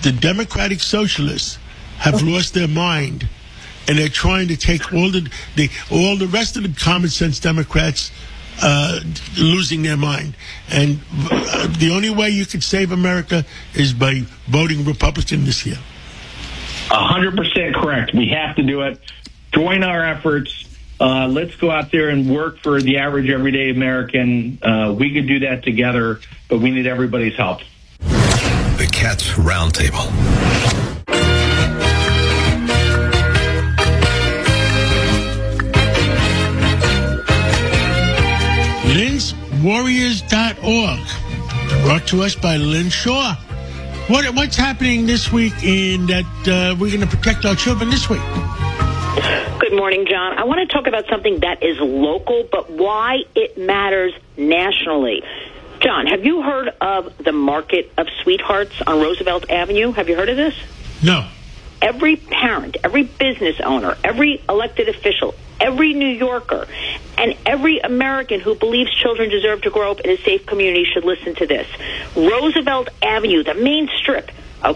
the Democratic Socialists have lost their mind, and they're trying to take all the rest of the common sense Democrats losing their mind. And the only way you can save America is by voting Republican this year. 100% correct. We have to do it. Join our efforts. Let's go out there and work for the average everyday American. We can do that together, but we need everybody's help. The Cats Roundtable. Lynn'sWarriors.org. Brought to us by Lynn Shaw. What's happening this week in that we're going to protect our children this week? Good morning, John. I want to talk about something that is local, but why it matters nationally. John, have you heard of the Market of Sweethearts on Roosevelt Avenue? Have you heard of this? No. Every parent, every business owner, every elected official, every New Yorker, and every American who believes children deserve to grow up in a safe community should listen to this. Roosevelt Avenue, the main strip,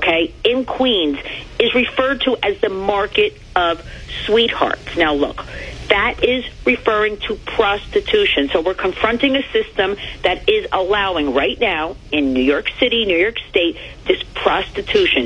in Queens, is referred to as the Market of Sweethearts. Now, look, that is referring to prostitution. So we're confronting a system that is allowing right now in New York City, New York State, this prostitution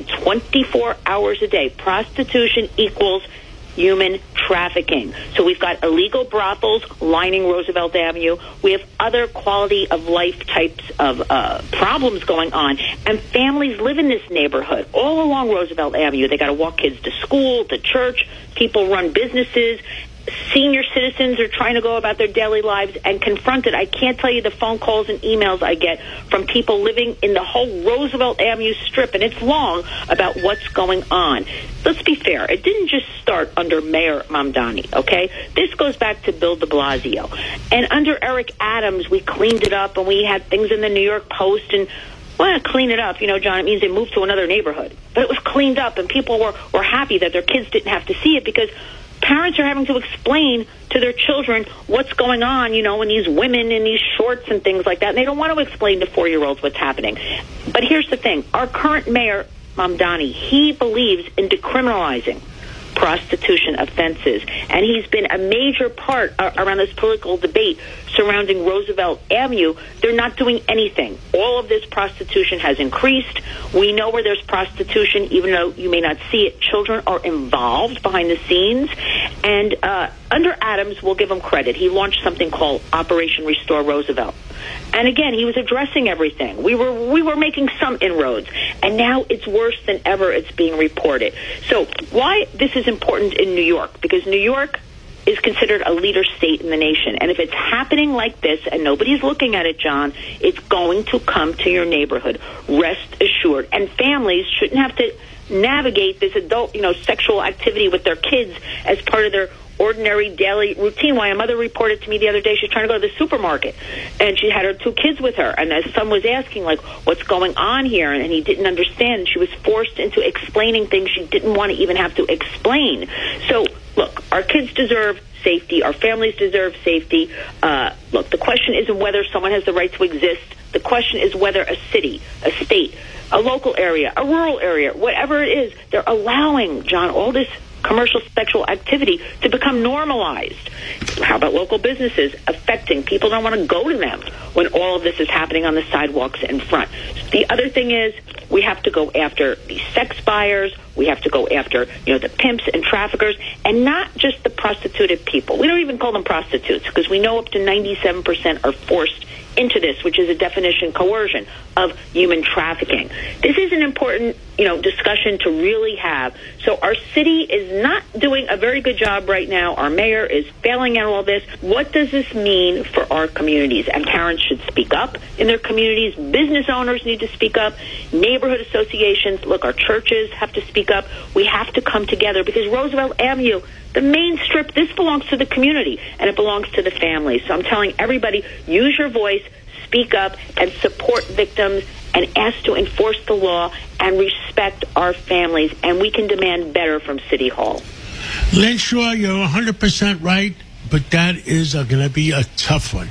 24 hours a day. Prostitution equals human trafficking. So we've got illegal brothels lining Roosevelt Avenue. We have other quality of life types of problems going on. And families live in this neighborhood all along Roosevelt Avenue. They got to walk kids to school, to church. People run businesses. Senior citizens are trying to go about their daily lives and confronted. I can't tell you the phone calls and emails I get from people living in the whole Roosevelt Avenue strip, and it's long, about what's going on. Let's be fair. It didn't just start under Mayor Mamdani, okay? This goes back to Bill de Blasio. And under Eric Adams, we cleaned it up, and we had things in the New York Post, and well, clean it up, John, it means they moved to another neighborhood. But it was cleaned up, and people were happy that their kids didn't have to see it, because parents are having to explain to their children what's going on, in these women in these shorts and things like that. And they don't want to explain to 4-year-olds what's happening. But here's the thing. Our current mayor, Mamdani, he believes in decriminalizing prostitution offenses. And he's been a major part around this political debate surrounding Roosevelt Avenue. They're not doing anything. All of this prostitution has increased. We know where there's prostitution, even though you may not see it. Children are involved behind the scenes. And under Adams, we'll give him credit. He launched something called Operation Restore Roosevelt. And again, he was addressing everything. We were making some inroads. And now it's worse than ever. It's being reported. So why this is important in New York? Because New York is considered a leader state in the nation. And if it's happening like this and nobody's looking at it, John, it's going to come to your neighborhood. Rest assured. And families shouldn't have to navigate this adult, sexual activity with their kids as part of their ordinary daily routine. Why, a mother reported to me the other day, she's trying to go to the supermarket, and she had her 2 kids with her, and as son was asking, what's going on here, and he didn't understand, and she was forced into explaining things she didn't want to even have to explain. So, look, our kids deserve safety. Our families deserve safety. Look, the question isn't whether someone has the right to exist. The question is whether a city, a state, a local area, a rural area, whatever it is, they're allowing, John, all this commercial sexual activity to become normalized. How about local businesses affecting? People don't want to go to them when all of this is happening on the sidewalks in front. The other thing is we have to go after the sex buyers. We have to go after, the pimps and traffickers, and not just the prostituted people. We don't even call them prostitutes because we know up to 97% are forced into this, which is a definition, coercion, of human trafficking. This is an important, discussion to really have. So our city is not doing a very good job right now. Our mayor is failing at all this. What does this mean for our communities? And parents should speak up in their communities. Business owners need to speak up. Neighborhood associations, look, our churches have to speak up. We have to come together because Roosevelt Avenue, the main strip, this belongs to the community, and it belongs to the families. So I'm telling everybody, use your voice, speak up, and support victims, and ask to enforce the law and respect our families. And we can demand better from City Hall. Lynn Shaw, you're 100% right, but that is going to be a tough one.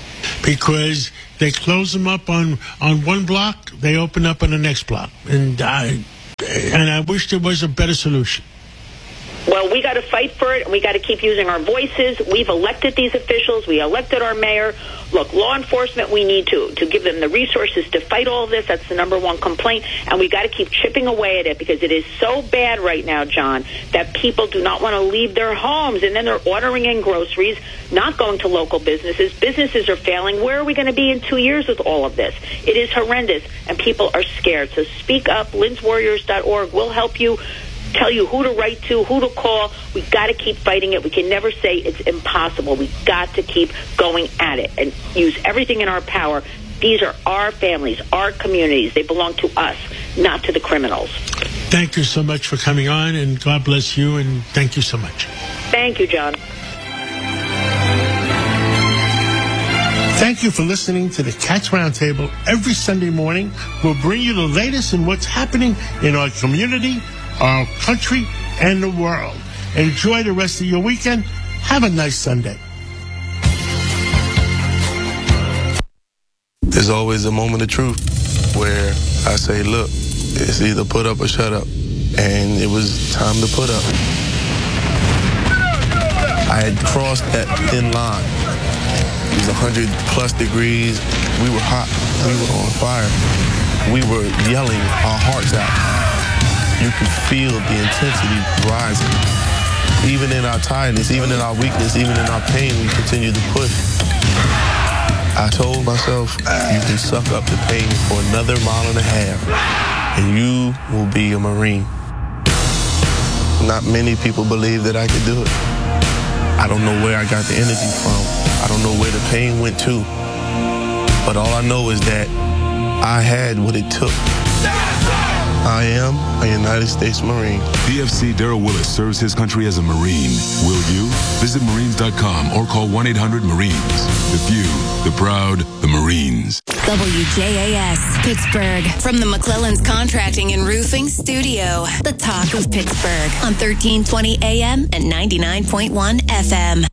Because they close them up on one block, they open up on the next block. And And I wish there was a better solution. Well, we got to fight for it, and we got to keep using our voices. We've elected these officials. We elected our mayor. Look, law enforcement, we need to give them the resources to fight all of this. That's the number one complaint, and we got to keep chipping away at it because it is so bad right now, John, that people do not want to leave their homes, and then they're ordering in groceries, not going to local businesses. Businesses are failing. Where are we going to be in 2 years with all of this? It is horrendous, and people are scared. So speak up. Lynn'sWarriors.org will help you. Tell you who to write to, who to call. We got to keep fighting it. We can never say it's impossible. We got to keep going at it and use everything in our power. These are our families, our communities. They belong to us, not to the criminals. Thank you so much for coming on, and God bless you, and thank you so much. Thank you, John. Thank you for listening to the Cats Roundtable. Every Sunday morning, we'll bring you the latest in what's happening in our community, our country, and the world. Enjoy the rest of your weekend. Have a nice Sunday. There's always a moment of truth where I say, look, it's either put up or shut up. And it was time to put up. I had crossed that thin line. It was 100 plus degrees. We were hot. We were on fire. We were yelling our hearts out. You could feel the intensity rising. Even in our tiredness, even in our weakness, even in our pain, we continue to push. I told myself, you can suck up the pain for another mile and a half, and you will be a Marine. Not many people believe that I could do it. I don't know where I got the energy from. I don't know where the pain went to. But all I know is that I had what it took. I am a United States Marine. PFC Darrell Willis serves his country as a Marine. Will you? Visit Marines.com or call 1-800-MARINES. The few, the proud, the Marines. WJAS, Pittsburgh. From the McClellan's Contracting and Roofing Studio. The talk of Pittsburgh on 1320 AM and 99.1 FM.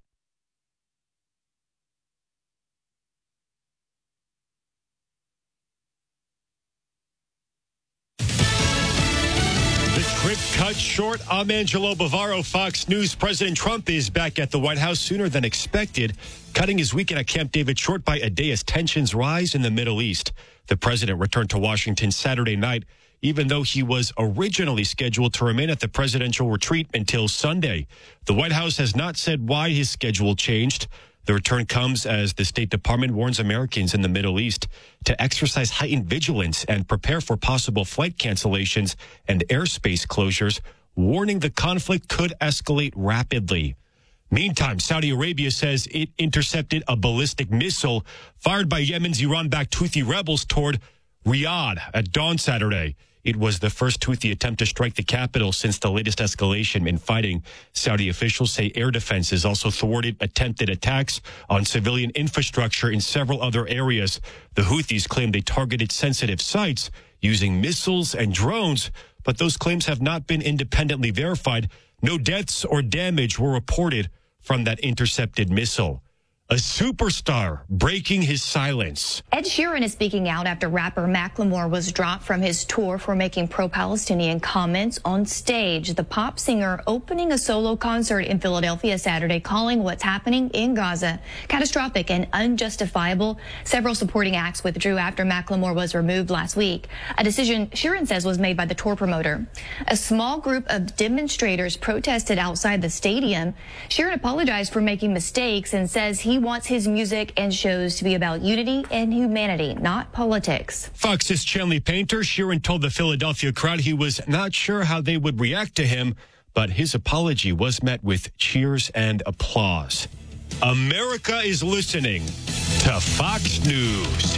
Trip cut short. I'm Angelo Bavaro, Fox News. President Trump is back at the White House sooner than expected, cutting his weekend at Camp David short by a day as tensions rise in the Middle East. The president returned to Washington Saturday night, even though he was originally scheduled to remain at the presidential retreat until Sunday. The White House has not said why his schedule changed. The return comes as the State Department warns Americans in the Middle East to exercise heightened vigilance and prepare for possible flight cancellations and airspace closures, warning the conflict could escalate rapidly. Meantime, Saudi Arabia says it intercepted a ballistic missile fired by Yemen's Iran-backed Houthi rebels toward Riyadh at dawn Saturday. It was the first Houthi attempt to strike the capital since the latest escalation in fighting. Saudi officials say air defenses also thwarted attempted attacks on civilian infrastructure in several other areas. The Houthis claim they targeted sensitive sites using missiles and drones, but those claims have not been independently verified. No deaths or damage were reported from that intercepted missile. A superstar breaking his silence. Ed Sheeran is speaking out after rapper Macklemore was dropped from his tour for making pro-Palestinian comments on stage. The pop singer opening a solo concert in Philadelphia Saturday, calling what's happening in Gaza catastrophic and unjustifiable. Several supporting acts withdrew after Macklemore was removed last week, a decision Sheeran says was made by the tour promoter. A small group of demonstrators protested outside the stadium. Sheeran apologized for making mistakes and says he wants his music and shows to be about unity and humanity, not politics. Fox's Chanley Painter, Sheeran told the Philadelphia crowd he was not sure how they would react to him, but his apology was met with cheers and applause. America is listening to Fox News.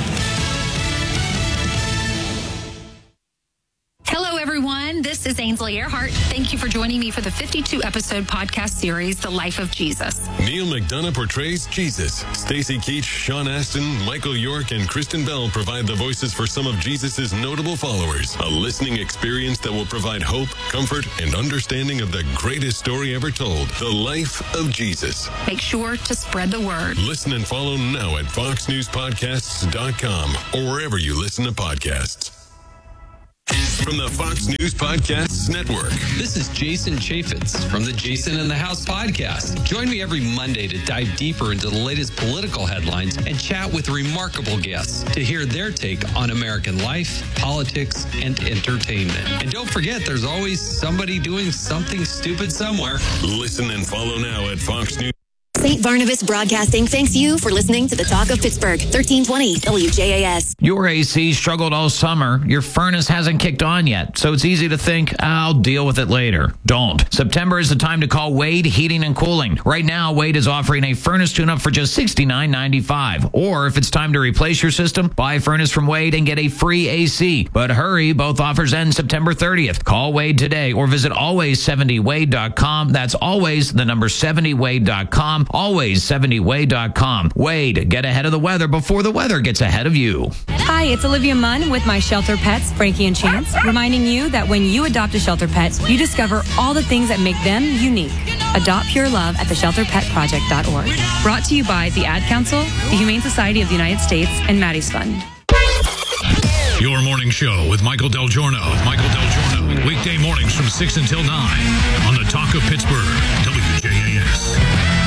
Hello, everyone. This is Ainsley Earhart. Thank you for joining me for the 52-episode podcast series, The Life of Jesus. Neil McDonough portrays Jesus. Stacey Keach, Sean Astin, Michael York, and Kristen Bell provide the voices for some of Jesus' notable followers. A listening experience that will provide hope, comfort, and understanding of the greatest story ever told, The Life of Jesus. Make sure to spread the word. Listen and follow now at foxnewspodcasts.com or wherever you listen to podcasts. From the Fox News Podcasts Network. This is Jason Chaffetz from the Jason in the House podcast. Join me every Monday to dive deeper into the latest political headlines and chat with remarkable guests to hear their take on American life, politics, and entertainment. And don't forget, there's always somebody doing something stupid somewhere. Listen and follow now at Fox News. St. Barnabas Broadcasting thanks you for listening to the Talk of Pittsburgh, 1320 WJAS. Your AC struggled all summer. Your furnace hasn't kicked on yet, so it's easy to think, I'll deal with it later. Don't. September is the time to call Wade Heating and Cooling. Right now, Wade is offering a furnace tune-up for just $69.95. Or if it's time to replace your system, buy a furnace from Wade and get a free AC. But hurry, both offers end September 30th. Call Wade today or visit always70wade.com. That's always the number 70wade.com. Always70wade.com. Wade, get ahead of the weather before the weather gets ahead of you. Hi, it's Olivia Munn with my shelter pets, Frankie and Chance, reminding you that when you adopt a shelter pet, you discover all the things that make them unique. Adopt pure love at theshelterpetproject.org. Brought to you by the Ad Council, the Humane Society of the United States, and Maddie's Fund. Your morning show with Michael Del Giorno. Michael Del Giorno, weekday mornings from 6 until 9 on the Talk of Pittsburgh, WJAS.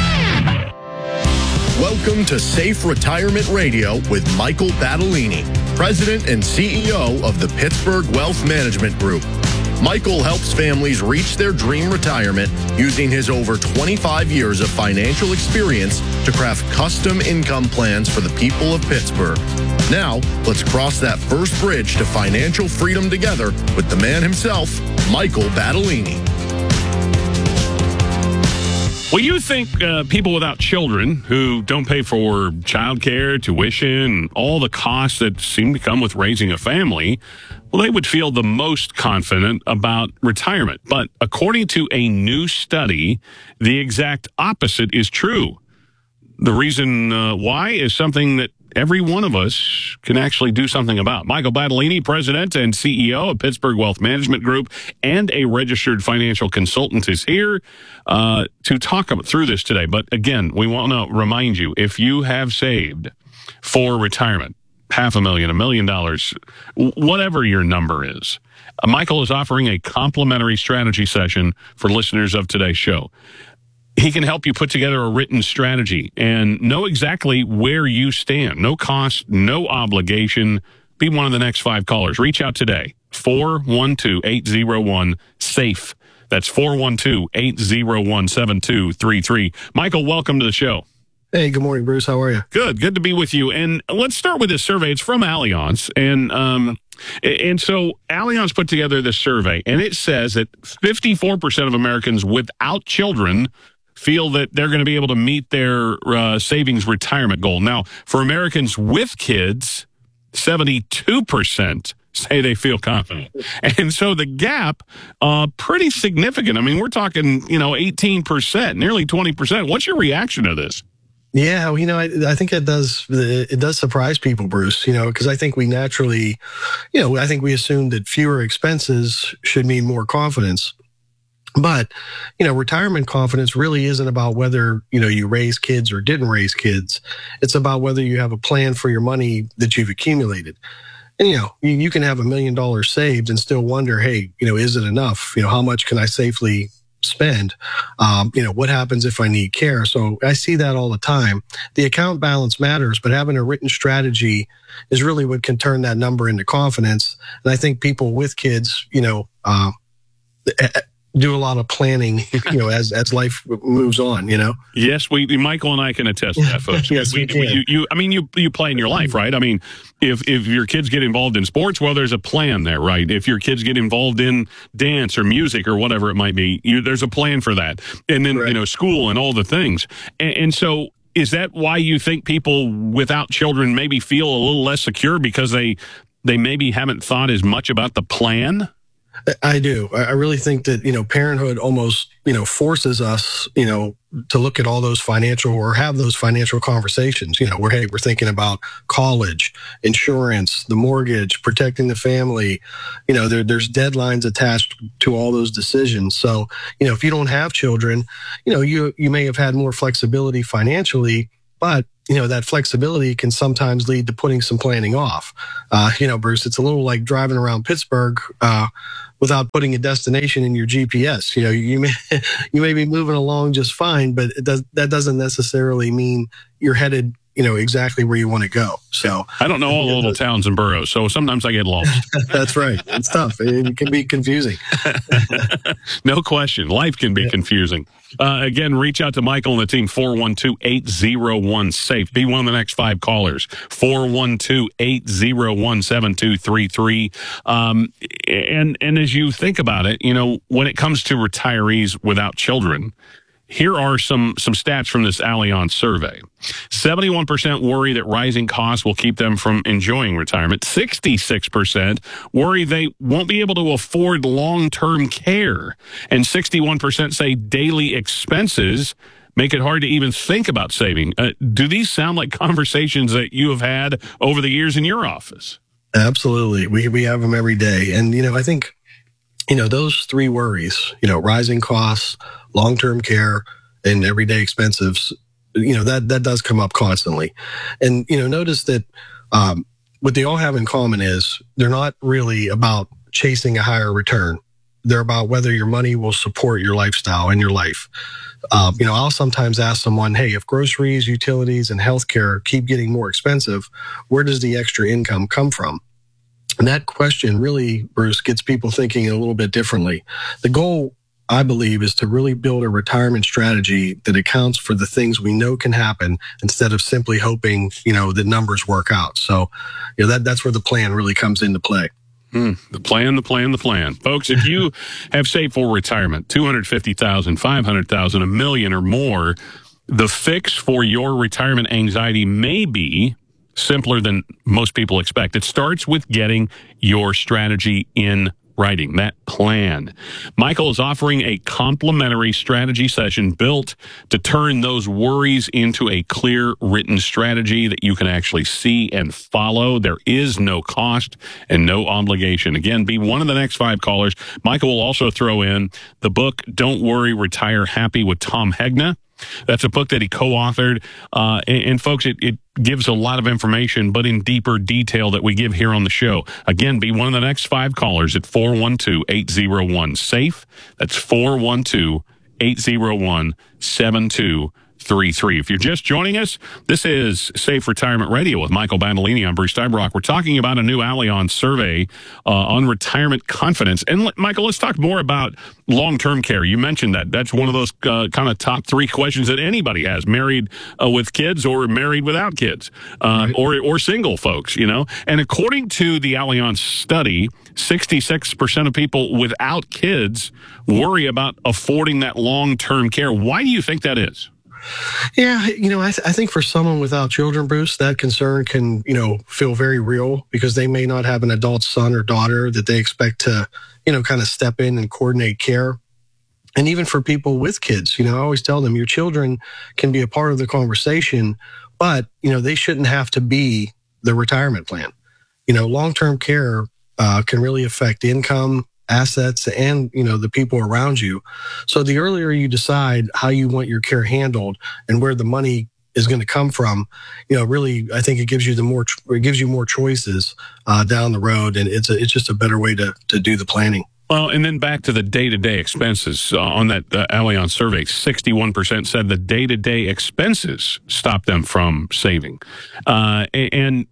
Welcome to Safe Retirement Radio with Michael Battolini, President and CEO of the Pittsburgh Wealth Management Group. Michael helps families reach their dream retirement using his over 25 years of financial experience to craft custom income plans for the people of Pittsburgh. Now, let's cross that first bridge to financial freedom together with the man himself, Michael Battolini. Well, you think people without children who don't pay for childcare, tuition, all the costs that seem to come with raising a family, well, they would feel the most confident about retirement. But according to a new study, the exact opposite is true. The reason why is something that every one of us can actually do something about. Michael Battolini, President and CEO of Pittsburgh Wealth Management Group and a registered financial consultant, is here to talk through this today. But again, we want to remind you, if you have saved for retirement, $500,000, $1 million, whatever your number is, Michael is offering a complimentary strategy session for listeners of today's show. He can help you put together a written strategy and know exactly where you stand. No cost, no obligation. Be one of the next 5 callers. Reach out today. 412-801-SAFE. That's 412-801-7233. Michael, welcome to the show. Hey, good morning, Bruce. How are you? Good to be with you. And let's start with this survey. It's from Allianz. And so Allianz put together this survey, and it says that 54% of Americans without children feel that they're going to be able to meet their savings retirement goal. Now, for Americans with kids, 72% say they feel confident. And so the gap, pretty significant. I mean, we're talking, 18%, nearly 20%. What's your reaction to this? Yeah, well, I think it does surprise people, Bruce, because I think we naturally, I think we assume that fewer expenses should mean more confidence. But, retirement confidence really isn't about whether, you raise kids or didn't raise kids. It's about whether you have a plan for your money that you've accumulated. And, you can have $1 million saved and still wonder, hey, is it enough? How much can I safely spend? What happens if I need care? So I see that all the time. The account balance matters, but having a written strategy is really what can turn that number into confidence. And I think people with kids, do a lot of planning, as life moves on, Yes, Michael and I can attest to that, folks. Yes, we can. You plan your life, right? I mean, if your kids get involved in sports, well, there's a plan there, right? If your kids get involved in dance or music or whatever it might be, there's a plan for that. And then, right. School and all the things. And so is that why you think people without children maybe feel a little less secure because they maybe haven't thought as much about the plan? I do. I really think that, parenthood almost, forces us, to look at all those financial or have those financial conversations, where, hey, we're thinking about college, insurance, the mortgage, protecting the family. There's deadlines attached to all those decisions. So, if you don't have children, you may have had more flexibility financially, But, that flexibility can sometimes lead to putting some planning off. Bruce, it's a little like driving around Pittsburgh without putting a destination in your GPS. You may be moving along just fine, but that doesn't necessarily mean you're headed exactly where you want to go. So I don't know all the little towns and boroughs, so sometimes I get lost. That's right. It's tough. It can be confusing. No question. Life can be confusing. Again, reach out to Michael and the team, 412-801-SAFE. Be one of the next 5 callers, 412-801-7233. And as you think about it, when it comes to retirees without children, here are some stats from this Allianz survey. 71% worry that rising costs will keep them from enjoying retirement. 66% worry they won't be able to afford long-term care. And 61% say daily expenses make it hard to even think about saving. Do these sound like conversations that you have had over the years in your office? Absolutely. We have them every day. And, I think, those 3 worries, rising costs, long-term care, and everyday expenses, that does come up constantly. And, notice that what they all have in common is they're not really about chasing a higher return. They're about whether your money will support your lifestyle and your life. I'll sometimes ask someone, hey, if groceries, utilities, and healthcare keep getting more expensive, where does the extra income come from? And that question really, Bruce, gets people thinking a little bit differently. The goal, I believe, is to really build a retirement strategy that accounts for the things we know can happen instead of simply hoping, that numbers work out. So, that's where the plan really comes into play. The plan. Folks, if you have saved for retirement, $250,000, $500,000, $1 million or more, the fix for your retirement anxiety may be simpler than most people expect. It starts with getting your strategy in writing, that plan. Michael is offering a complimentary strategy session built to turn those worries into a clear written strategy that you can actually see and follow. There is no cost and no obligation. Again, be one of the next 5 callers. Michael will also throw in the book, Don't Worry, Retire Happy with Tom Hegna. That's a book that he co-authored. And folks, it gives a lot of information, but in deeper detail that we give here on the show. Again, be one of the next 5 callers at 412-801-SAFE. That's 412-801-7233. If you're just joining us, this is Safe Retirement Radio with Michael Bandolini. I'm Bruce Steinbrock. We're talking about a new Allianz survey on retirement confidence. And Michael, let's talk more about long-term care. You mentioned that. That's one of those kind of top 3 questions that anybody has, married with kids or married without kids, or single folks, And according to the Allianz study, 66% of people without kids worry about affording that long-term care. Why do you think that is? Yeah, I think for someone without children, Bruce, that concern can, feel very real because they may not have an adult son or daughter that they expect to, kind of step in and coordinate care. And even for people with kids, I always tell them your children can be a part of the conversation, but, they shouldn't have to be the retirement plan. Long-term care can really affect income, assets, and, the people around you. So the earlier you decide how you want your care handled and where the money is going to come from, really, I think it gives you more choices down the road. And it's just a better way to do the planning. Well, and then back to the day-to-day expenses. On that Allianz survey, 61% said the day-to-day expenses stop them from saving. And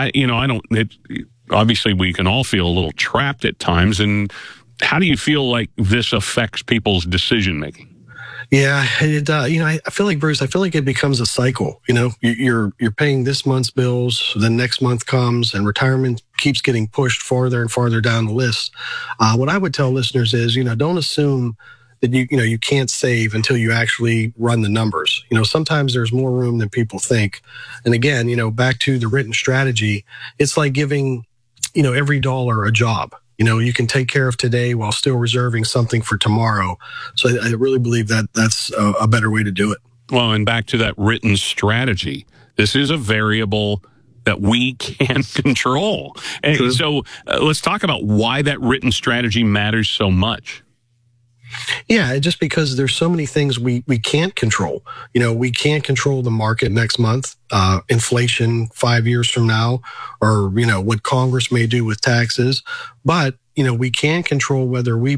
obviously we can all feel a little trapped at times. And how do you feel like this affects people's decision-making? Yeah, I feel like, Bruce, it becomes a cycle. You're paying this month's bills, then next month comes, and retirement keeps getting pushed farther and farther down the list. What I would tell listeners is, don't assume that you can't save until you actually run the numbers. Sometimes there's more room than people think. And again, back to the written strategy, it's like giving, every dollar a job. You can take care of today while still reserving something for tomorrow. So I really believe that that's a better way to do it. Well, and back to that written strategy, this is a variable that we can't control. And so let's talk about why that written strategy matters so much. Yeah, just because there's so many things we can't control. We can't control the market next month, inflation 5 years from now, or, what Congress may do with taxes. But, we can control whether we